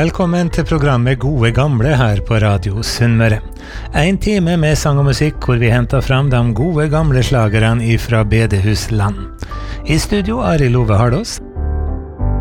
Velkommen til programmet Gode Gamle her på Radio Sunnmøre. En time med sang og musikk hvor vi henter fram de gode gamle slagerne fra Bedehusland. I studio Arild Ove Hardås.